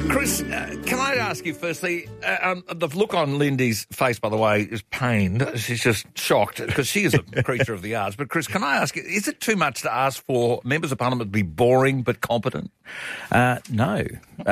Chris, can I ask you firstly, the look on Lindy's face, by the way, is pained. She's just shocked because she is a creature of the arts. But Chris, can I ask you, is it too much to ask for members of Parliament to be boring but competent? No.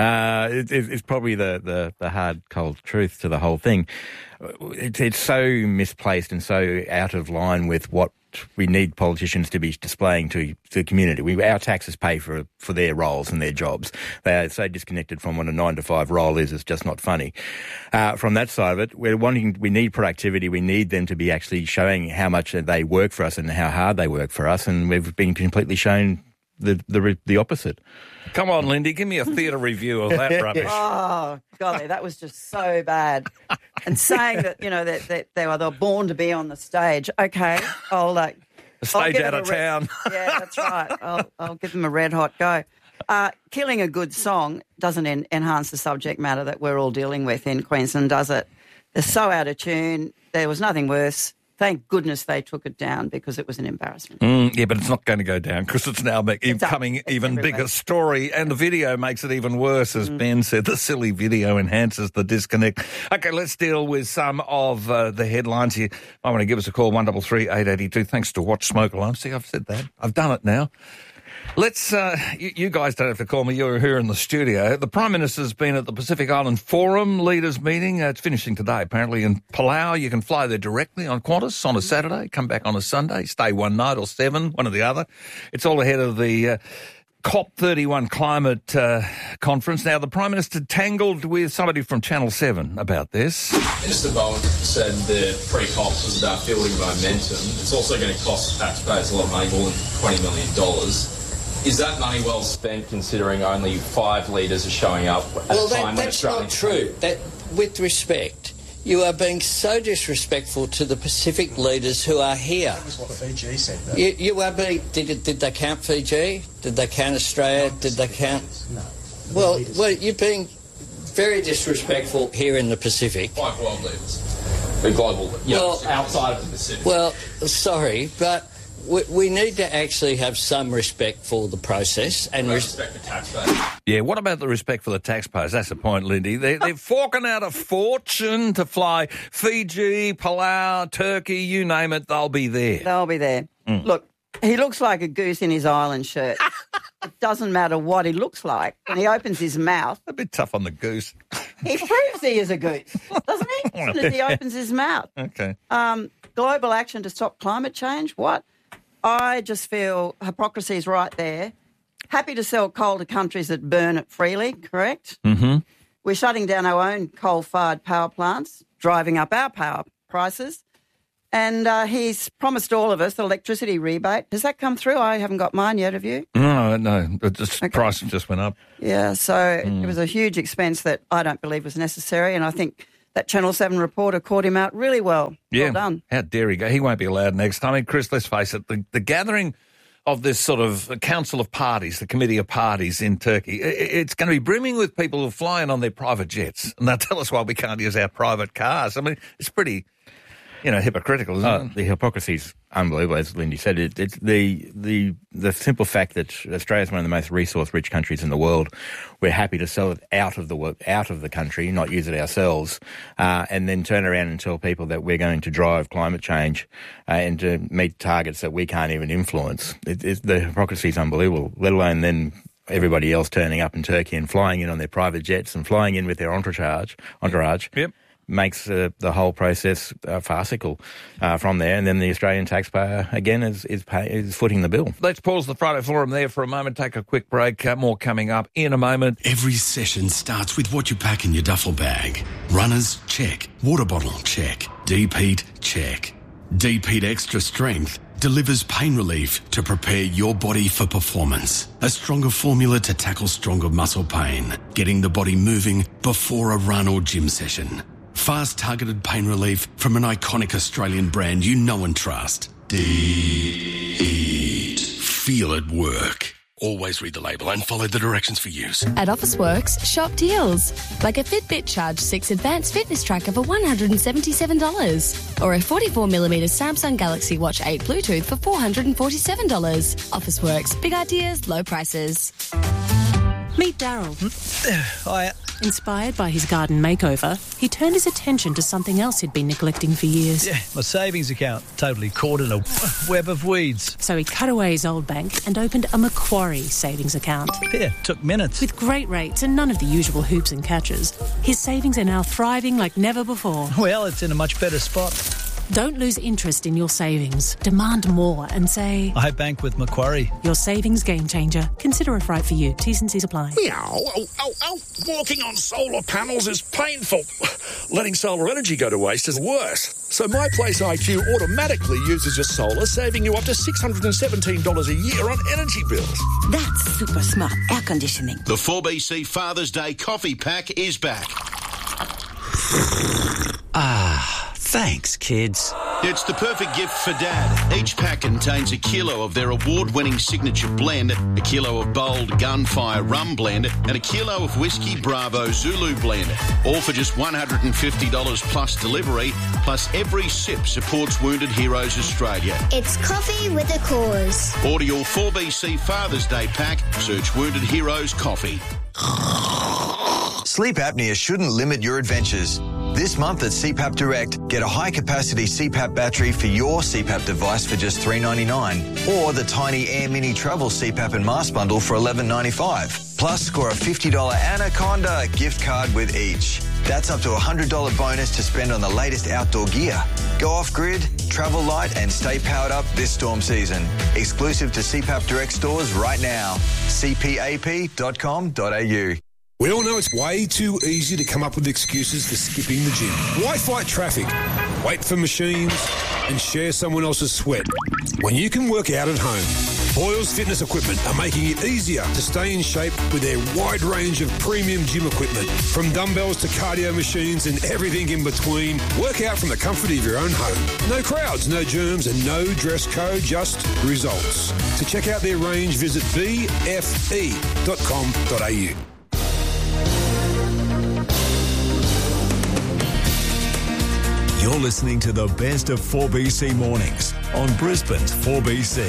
It's probably the hard, cold truth to the whole thing. It's so misplaced and so out of line with what we need politicians to be displaying to the community. Our taxes pay for their roles and their jobs. They are so disconnected from what a 9-to-5 role is. It's just not funny. From that side of it, we need productivity. We need them to be actually showing how much they work for us and how hard they work for us. And we've been completely shown the opposite. Come on, Lindy, give me a theatre review of that rubbish. Oh, golly, that was just so bad. And saying that, that they were born to be on the stage. Okay, I'll stage out of town. Yeah, that's right. I'll give them a red hot go. Killing a good song doesn't enhance the subject matter that we're all dealing with in Queensland, does it? They're so out of tune. There was nothing worse. Thank goodness they took it down because it was an embarrassment. Yeah, but it's not going to go down because it's now becoming even bigger story, and the video makes it even worse. As Ben said, the silly video enhances the disconnect. Okay, let's deal with some of the headlines here. I want to give us a call, 133 882. Thanks to Watch Smoke Alarm. See, I've said that. I've done it now. Let's, you guys don't have to call me, you're here in the studio. The Prime Minister's been at the Pacific Island Forum Leaders Meeting. It's finishing today, apparently, in Palau. You can fly there directly on Qantas on a Saturday, come back on a Sunday, stay one night or 7, one or the other. It's all ahead of the COP31 climate conference. Now, the Prime Minister tangled with somebody from Channel 7 about this. Minister Bowen said the pre-COP was about building momentum. It's also going to cost taxpayers a lot of money, more than $20 million. Is that money well spent, considering only 5 leaders are showing up at a time when that's not true. That, with respect, you are being so disrespectful to the Pacific leaders who are here. That was what Fiji said, though. You are being... Did they count Fiji? Did they count Australia? Did they count... No. Well, you're being very disrespectful here in the Pacific. 5 world leaders. The global... outside of the Pacific. Well, sorry, but... We need to actually have some respect for the process and respect for taxpayers. Yeah, what about the respect for the taxpayers? That's the point, Lindy. They're forking out a fortune to fly Fiji, Palau, Turkey, you name it, they'll be there. They'll be there. Look, he looks like a goose in his island shirt. It doesn't matter what he looks like. When he opens his mouth... A bit tough on the goose. He proves he is a goose, doesn't he? As soon as he opens his mouth. Okay. Global action to stop climate change, what? I just feel hypocrisy is right there. Happy to sell coal to countries that burn it freely, correct? Mm-hmm. We're shutting down our own coal-fired power plants, driving up our power prices. And he's promised all of us electricity rebate. Has that come through? I haven't got mine yet, have you? No. Price just went up. Yeah, so it was a huge expense that I don't believe was necessary, and I think that Channel 7 reporter caught him out really well. Yeah. Well done. How dare he go? He won't be allowed next time. I mean, Chris, let's face it, the gathering of this sort of Council of Parties, the Committee of Parties in Turkey, it's going to be brimming with people who are flying on their private jets. And they'll tell us why we can't use our private cars. I mean, it's pretty... hypocritical, isn't it? The hypocrisy's unbelievable, as Lindy said. It's the simple fact that Australia is one of the most resource-rich countries in the world. We're happy to sell it out of the country, not use it ourselves, and then turn around and tell people that we're going to drive climate change and to meet targets that we can't even influence. The hypocrisy is unbelievable, let alone then everybody else turning up in Turkey and flying in on their private jets and flying in with their entourage. Yep. Makes the whole process farcical from there, and then the Australian taxpayer again is footing the bill. Let's pause the Friday Forum there for a moment, take a quick break. More coming up in a moment. Every session starts with what you pack in your duffel bag. Runners, check. Water bottle, check. Deep heat, check. Deep Heat Extra Strength delivers pain relief to prepare your body for performance. A stronger formula to tackle stronger muscle pain, getting the body moving before a run or gym session. Fast targeted pain relief from an iconic Australian brand you know and trust. Deep. Feel it work. Always read the label and follow the directions for use. At Officeworks, shop deals. Like a Fitbit Charge 6 Advanced Fitness Tracker for $177. Or a 44mm Samsung Galaxy Watch 8 Bluetooth for $447. Officeworks. Big ideas, low prices. Meet Daryl. Hi. Inspired by his garden makeover, he turned his attention to something else he'd been neglecting for years. Yeah, my savings account, totally caught in a web of weeds. So he cut away his old bank and opened a Macquarie savings account. Yeah, took minutes. With great rates and none of the usual hoops and catches, his savings are now thriving like never before. Well, it's in a much better spot. Don't lose interest in your savings. Demand more and say, I bank with Macquarie. Your savings game changer. Consider if right for you. T's and C's apply. Meow. Walking on solar panels is painful. Letting solar energy go to waste is worse. So My Place IQ automatically uses your solar, saving you up to $617 a year on energy bills. That's super smart air conditioning. The 4BC Father's Day coffee pack is back. Thanks, kids. It's the perfect gift for Dad. Each pack contains a kilo of their award-winning signature blend, a kilo of bold Gunfire Rum Blend, and a kilo of Whiskey Bravo Zulu Blend. All for just $150 plus delivery, plus every sip supports Wounded Heroes Australia. It's coffee with a cause. Order your 4BC Father's Day pack. Search Wounded Heroes Coffee. Sleep apnea shouldn't limit your adventures. This month at CPAP Direct, get a high-capacity CPAP battery for your CPAP device for just $3.99, or the tiny Air Mini Travel CPAP and mask bundle for $11.95. Plus, score a $50 Anaconda gift card with each. That's up to a $100 bonus to spend on the latest outdoor gear. Go off-grid, travel light and stay powered up this storm season. Exclusive to CPAP Direct stores right now. cpap.com.au. We all know it's way too easy to come up with excuses for skipping the gym. Why fight traffic, wait for machines, and share someone else's sweat when you can work out at home? Boyles Fitness Equipment are making it easier to stay in shape with their wide range of premium gym equipment. From dumbbells to cardio machines and everything in between, work out from the comfort of your own home. No crowds, no germs, and no dress code, just results. To check out their range, visit bfe.com.au. You're listening to the best of 4BC Mornings on Brisbane's 4BC.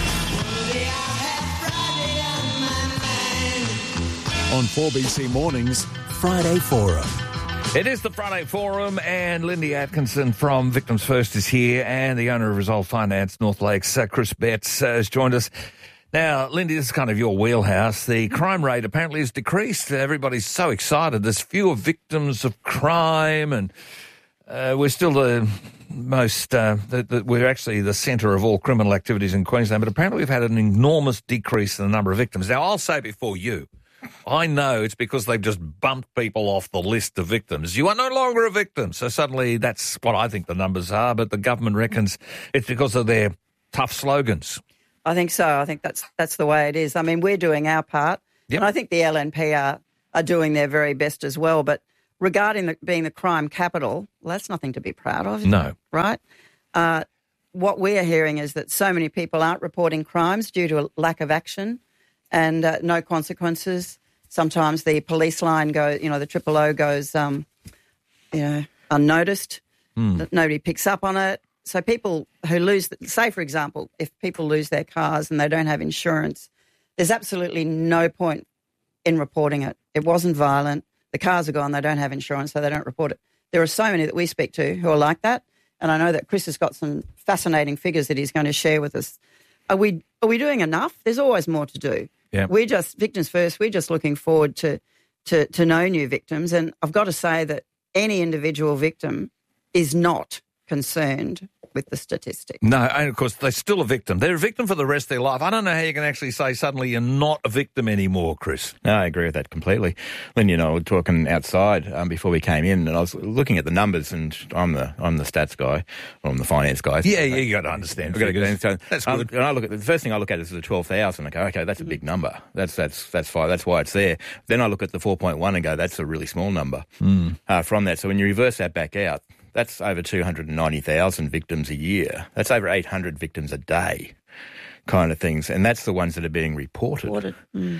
On 4BC Mornings, Friday Forum. It is the Friday Forum, and Lindy Atkinson from Victims First is here, and the owner of Resolve Finance North Lakes, Chris Betts, has joined us. Now, Lindy, this is kind of your wheelhouse. The crime rate apparently has decreased. Everybody's so excited. There's fewer victims of crime, and we're still the most, we're actually the centre of all criminal activities in Queensland, but apparently we've had an enormous decrease in the number of victims. Now, I'll say before you, I know it's because they've just bumped people off the list of victims. You are no longer a victim. So suddenly that's what I think the numbers are, but the government reckons it's because of their tough slogans. I think so. I think that's the way it is. I mean, we're doing our part, and I think the LNP are doing their very best as well, but regarding being the crime capital, well, that's nothing to be proud of. No. Right? What we're hearing is that so many people aren't reporting crimes due to a lack of action and no consequences. Sometimes the police line goes, the OOO goes, unnoticed. That nobody picks up on it. So people who lose, say, for example, if people lose their cars and they don't have insurance, there's absolutely no point in reporting it. It wasn't violent. The cars are gone, they don't have insurance, so they don't report it. There are so many that we speak to who are like that, and I know that Chris has got some fascinating figures that he's going to share with us. Are we doing enough? There's always more to do. Yeah. We're just, Victims First, we're just looking forward to know new victims, and I've got to say that any individual victim is not concerned with the statistic. No, and of course, they're still a victim. They're a victim for the rest of their life. I don't know how you can actually say suddenly you're not a victim anymore, Chris. No, I agree with that completely. Lindy and I were talking outside before we came in, and I was looking at the numbers, and I'm the stats guy, or I'm the finance guy. Yeah, you got to understand. That's good. And I look at the first thing I look at is the 12,000. I go, okay, that's a big number. That's fine. That's why it's there. Then I look at the 4.1 and go, that's a really small number. From that, so when you reverse that back out, that's over 290,000 victims a year. That's over 800 victims a day. kind of things. And that's the ones that are being reported.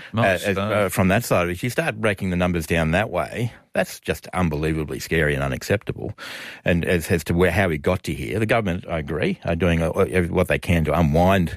From that side. If you start breaking the numbers down that way, that's just unbelievably scary and unacceptable. And as to how we got to here, the government, I agree, are doing what they can to unwind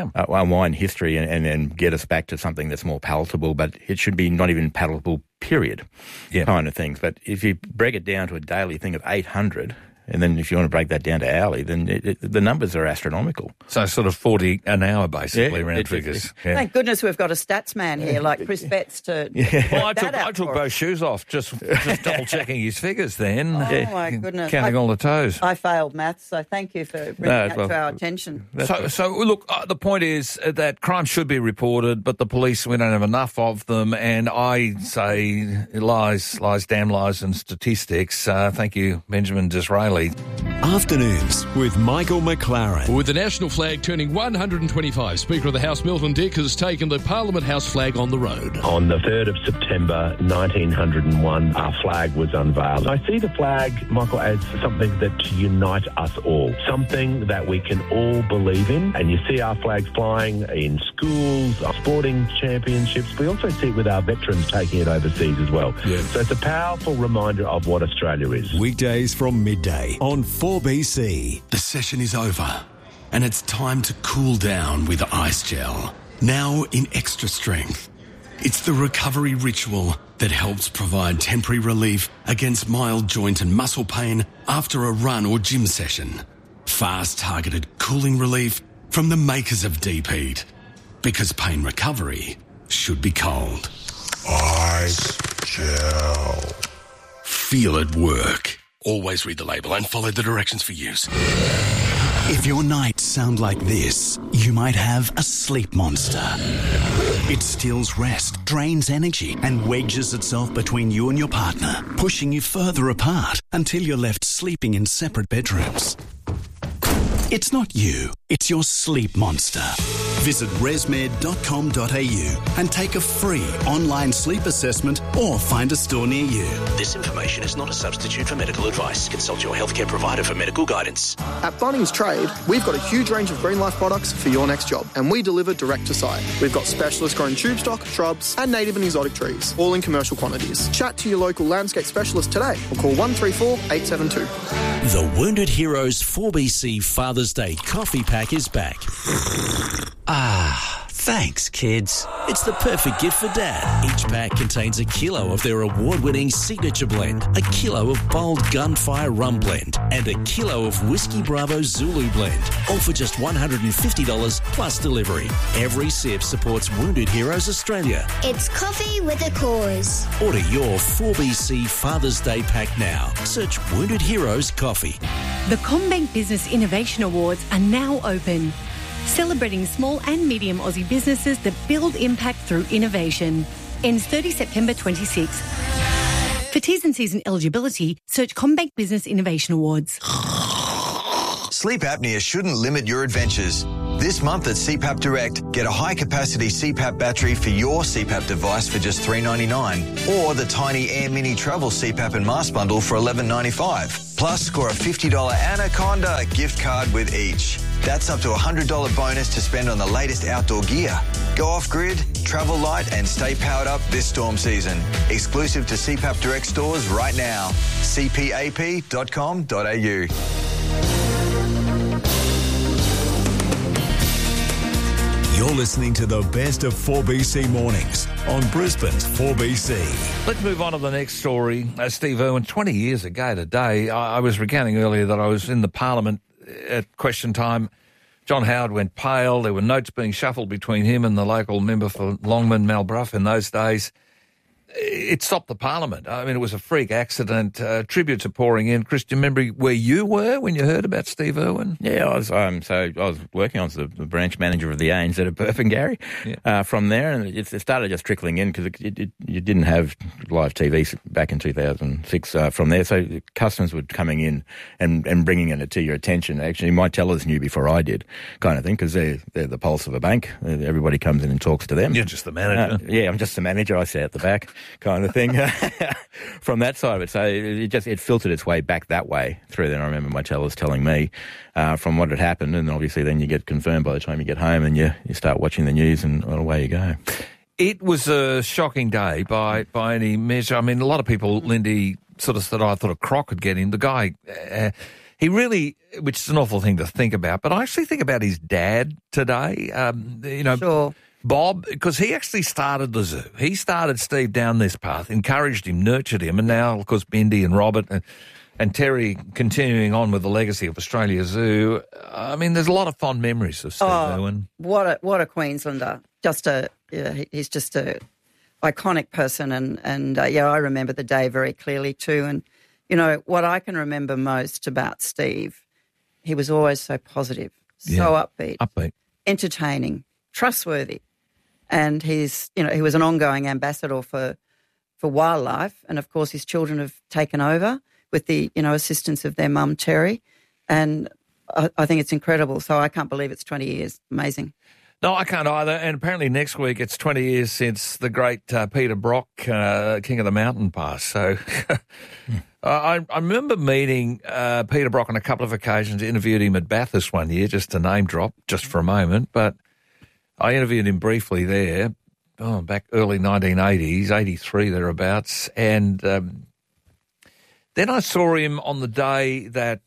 history and get us back to something that's more palatable, but it should be not even palatable, period, kind of things. But if you break it down to a daily thing of 800, and then if you want to break that down to hourly, then the numbers are astronomical. So sort of 40 an hour, basically, round figures. Thank goodness we've got a stats man here like Chris Betts to Well, I took both shoes off, just double-checking his figures then. Oh, my goodness. Counting all the toes. I failed maths, so thank you for bringing that to our attention. So look, the point is that crime should be reported, but the police, we don't have enough of them, and I say lies, damn lies and statistics. Thank you, Benjamin Disraeli. Afternoons with Michael McLaren. With the national flag turning 125, Speaker of the House Milton Dick has taken the Parliament House flag on the road. On the 3rd of September 1901, our flag was unveiled. I see the flag, Michael, as something that unites us all, something that we can all believe in. And you see our flags flying in schools, sporting championships. We also see it with our veterans taking it overseas as well. Yeah. So it's a powerful reminder of what Australia is. Weekdays from midday on 4BC. The session is over, and it's time to cool down with Ice Gel. Now in extra strength. It's the recovery ritual that helps provide temporary relief against mild joint and muscle pain after a run or gym session. Fast targeted cooling relief from the makers of Deep Heat. Because pain recovery should be cold. Ice Gel. Feel it work. Always read the label and follow the directions for use. If your nights sound like this, you might have a sleep monster. It steals rest, drains energy, and wedges itself between you and your partner, pushing you further apart until you're left sleeping in separate bedrooms. It's not you, it's your sleep monster. Visit resmed.com.au and take a free online sleep assessment or find a store near you. This information is not a substitute for medical advice. Consult your healthcare provider for medical guidance. At Bunnings Trade, we've got a huge range of Green Life products for your next job, and we deliver direct to site. We've got specialist grown tube stock, shrubs, and native and exotic trees, all in commercial quantities. Chat to your local landscape specialist today or call 134 872. The Wounded Heroes 4BC Father's Day coffee pack is back. Thanks, kids. It's the perfect gift for Dad. Each pack contains a kilo of their award-winning signature blend, a kilo of bold Gunfire Rum Blend, and a kilo of Whiskey Bravo Zulu Blend, all for just $150 plus delivery. Every sip supports Wounded Heroes Australia. It's coffee with a cause. Order your 4BC Father's Day pack now. Search Wounded Heroes Coffee. The CommBank Business Innovation Awards are now open, celebrating small and medium Aussie businesses that build impact through innovation. Ends 30 September 26. For T's and C's and eligibility, search CommBank Business Innovation Awards. Sleep apnea shouldn't limit your adventures. This month at CPAP Direct, get a high-capacity CPAP battery for your CPAP device for just $3.99, or the Tiny Air Mini Travel CPAP and Mask Bundle for $11.95. Plus, score a $50 Anaconda gift card with each. That's up to a $100 bonus to spend on the latest outdoor gear. Go off-grid, travel light and stay powered up this storm season. Exclusive to CPAP Direct stores right now. cpap.com.au. You're listening to the best of 4BC mornings on Brisbane's 4BC. Let's move on to the next story. Steve Irwin, 20 years ago today, I was recounting earlier that I was in the Parliament at question time. John Howard went pale. There were notes being shuffled between him and the local member for Longman, Mel Brough, in those days. It stopped the Parliament. I mean, it was a freak accident. Tributes are pouring in. Chris, do you remember where you were when you heard about Steve Irwin? Yeah, I was working on the branch manager of the ANZ at Burpengary. From there, and it started just trickling in because you didn't have live TV back in 2006 from there. So customers were coming in and bringing it to your attention. Actually, my tellers knew before I did, kind of thing, because they're the pulse of a bank. Everybody comes in and talks to them. You're just the manager. Yeah, I'm just the manager. I sit at the back. kind of thing from that side of it. So it filtered its way back that way through there. I remember my tellers telling me from what had happened, and obviously then you get confirmed by the time you get home and you start watching the news and away you go. It was a shocking day by any measure. I mean, a lot of people, Lindy, sort of said, I thought a croc could get him. The guy, he really, which is an awful thing to think about, but I actually think about his dad today, Sure. Bob, because he actually started the zoo. He started Steve down this path, encouraged him, nurtured him, and now, of course, Bindi and Robert and Terry continuing on with the legacy of Australia Zoo. I mean, there's a lot of fond memories of Steve Irwin. What a Queenslander. He's just a iconic person, and I remember the day very clearly too. And what I can remember most about Steve, he was always so positive, so upbeat, entertaining, trustworthy, and he was an ongoing ambassador for wildlife, and of course his children have taken over with the assistance of their mum Terry, and I think it's incredible. So I can't believe it's 20 years. Amazing. No, I can't either. And apparently next week it's 20 years since the great Peter Brock, King of the Mountain, passed. So I remember meeting Peter Brock on a couple of occasions, interviewed him at Bathurst one year, just to name drop, just for a moment. But I interviewed him briefly there, back early 1980s, 83 thereabouts. And then I saw him on the day that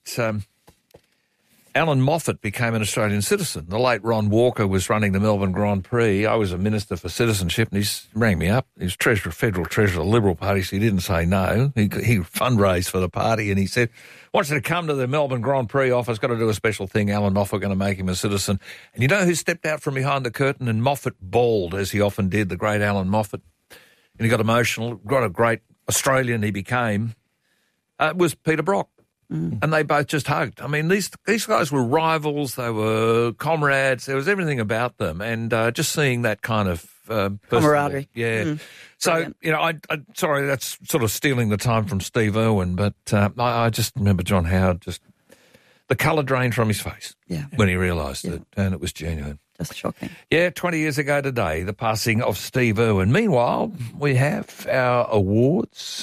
Alan Moffat became an Australian citizen. The late Ron Walker was running the Melbourne Grand Prix. I was a Minister for Citizenship, and he rang me up. He was Federal Treasurer of the Liberal Party, so he didn't say no. He fundraised for the party, and he said, wants you to come to the Melbourne Grand Prix office, got to do a special thing. Alan Moffat going to make him a citizen. And you know who stepped out from behind the curtain? And Moffat bawled, as he often did, the great Alan Moffat. And he got emotional. What a great Australian he became. It was Peter Brock. And they both just hugged. I mean, these guys were rivals. They were comrades. There was everything about them. And just seeing that kind of camaraderie. Yeah. So, I'm sorry, that's sort of stealing the time from Steve Irwin, but I just remember John Howard, just the colour drained from his face when he realised it, and it was genuine. Just shocking. Yeah, 20 years ago today, the passing of Steve Irwin. Meanwhile, we have our awards.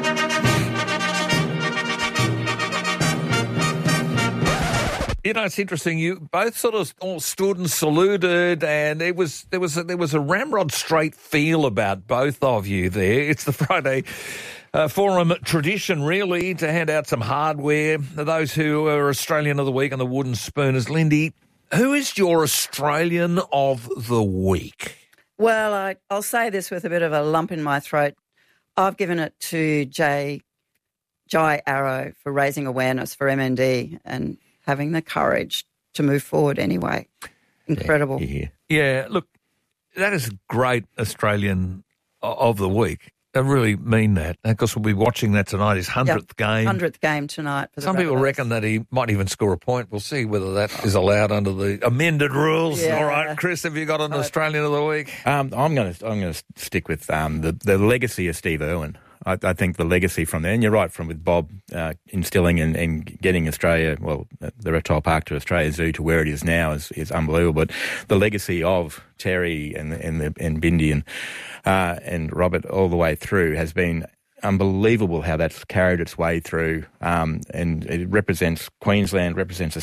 It's interesting. You both sort of all stood and saluted, and there was a Ramrod Straight feel about both of you there. It's the Friday Forum tradition, really, to hand out some hardware. Those who are Australian of the Week and the Wooden Spooners. Lindy, who is your Australian of the Week? Well, I'll say this with a bit of a lump in my throat. I've given it to Jai Arrow for raising awareness for MND and having the courage to move forward anyway. Incredible. Yeah, look, that is a great Australian of the week. I really mean that. Of course, we'll be watching that tonight, his 100th game. 100th game tonight. For Some people reckon that he might even score a point. We'll see whether that is allowed under the amended rules. Yeah. All right, Chris, have you got an Australian of the week? I'm going to stick with the legacy of Steve Irwin. I think the legacy from there, and you're right, with Bob instilling and getting Australia, the Reptile Park to Australia Zoo to where it is now is unbelievable. But the legacy of Terry and Bindi and Robert all the way through has been unbelievable how that's carried its way through, and it represents Queensland, represents